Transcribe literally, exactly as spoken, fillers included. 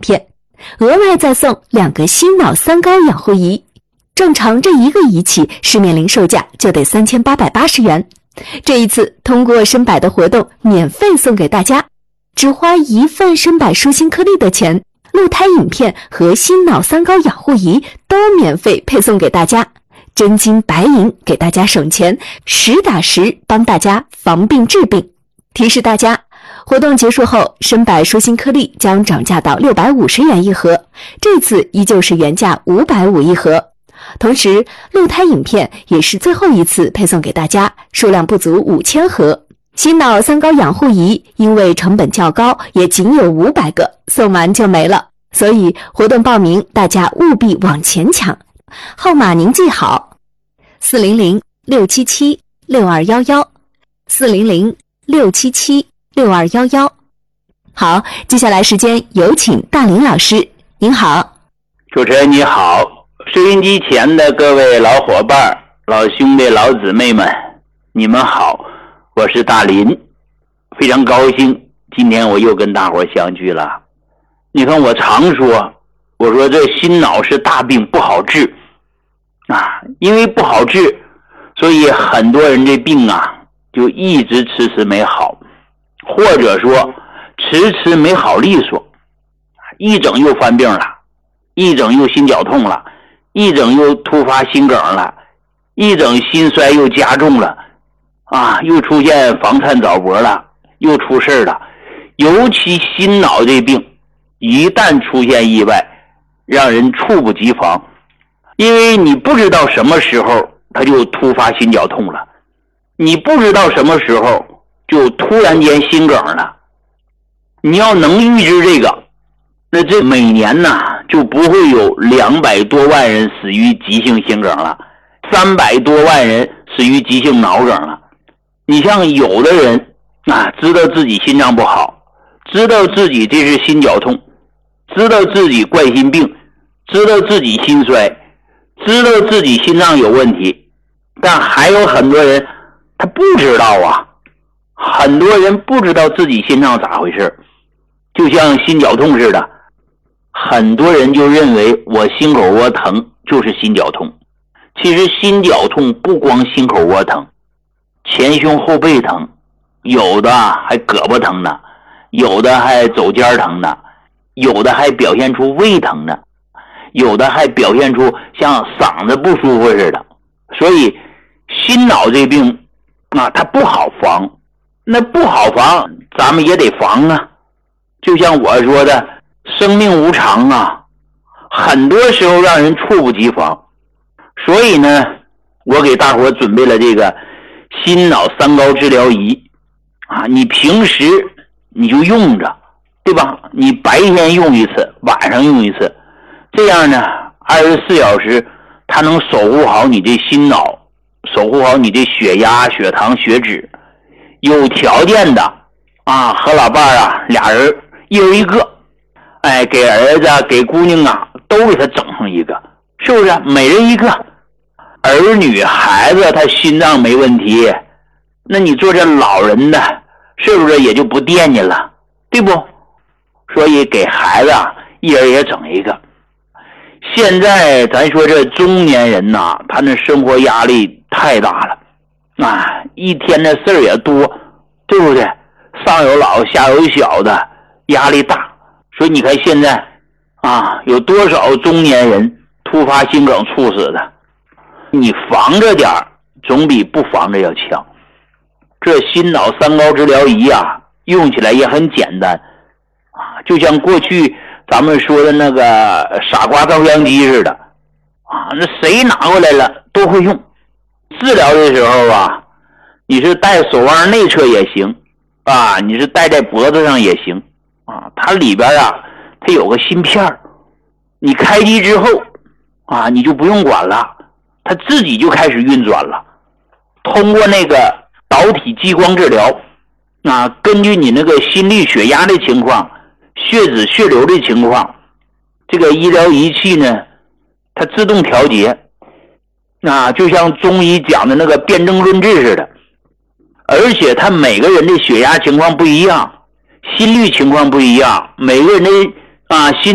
片，额外再送两个心脑三高养护仪。正常这一个仪器市面零售价就得三千八百八十元，这一次通过深百的活动免费送给大家，只花一份深百舒心颗粒的钱，鹿胎饮片和心脑三高养护仪都免费配送给大家，真金白银给大家省钱，实打实帮大家防病治病。提示大家，活动结束后，深百舒心颗粒将涨价到六百五十元一盒，这次依旧是原价五百五一盒。同时，鹿胎饮片也是最后一次配送给大家，数量不足五千盒。心脑三高养护仪因为成本较高，也仅有五百个，送完就没了。所以活动报名大家务必往前抢，号码您记好：四零零六七七六二一一，四零零六七七六二一一。好，接下来时间有请大林老师。您好。 主持人你好，收音机前的各位老伙伴、老兄弟、老姊妹们，你们好，我是大林，非常高兴今天我又跟大伙相聚了。你看我常说，我说这心脑是大病，不好治啊，因为不好治，所以很多人这病啊就一直迟迟没好，或者说迟迟没好利索，一整又犯病了，一整又心绞痛了，一整又突发心梗了，一整心衰又加重了啊，又出现房颤早搏了，又出事了。尤其心脑这病一旦出现意外，让人猝不及防，因为你不知道什么时候他就突发心绞痛了，你不知道什么时候就突然间心梗了。你要能预知这个，那这每年呢就不会有两百多万人死于急性心梗了，三百多万人死于急性脑梗了。你像有的人啊，知道自己心脏不好，知道自己这是心绞痛，知道自己冠心病，知道自己心衰，知道自己心脏有问题，但还有很多人他不知道啊，很多人不知道自己心脏咋回事，就像心绞痛似的，很多人就认为我心口窝疼就是心绞痛。其实心绞痛不光心口窝疼，前胸后背疼，有的还胳膊疼呢，有的还肘尖疼呢，有的还表现出胃疼呢，有的还表现出像嗓子不舒服似的。所以心脑这病啊，它不好防，那不好防咱们也得防啊。就像我说的，生命无常啊，很多时候让人猝不及防。所以呢，我给大伙准备了这个心脑三高治疗仪啊，你平时你就用着，对吧？你白天用一次，晚上用一次，这样呢二十四小时它能守护好你的心脑，守护好你的血压、血糖、血脂。有条件的啊，和老伴儿啊，俩人一人一个，哎，给儿子给姑娘啊都给他整上一个，是不是？每人一个。儿女孩子他心脏没问题，那你做这老人的是不是也就不惦记了，对不？所以给孩子啊一人也整一个。现在咱说这中年人呐、啊，他那生活压力太大了啊，一天的事儿也多，对不对？上有老下有小的，压力大。所以你看现在啊，有多少中年人突发心梗猝死的，你防着点总比不防着要强。这心脑三高治疗仪啊，用起来也很简单啊，就像过去咱们说的那个傻瓜照相机似的啊，那谁拿过来了都会用。治疗的时候啊，你是戴手腕内侧也行啊，你是戴在脖子上也行啊，它里边啊它有个芯片，你开机之后啊你就不用管了，它自己就开始运转了。通过那个导体激光治疗啊，根据你那个心率血压的情况、血脂血流的情况，这个医疗仪器呢它自动调节啊，就像中医讲的那个辨证论治似的。而且它每个人的血压情况不一样，心率情况不一样，每个人的啊心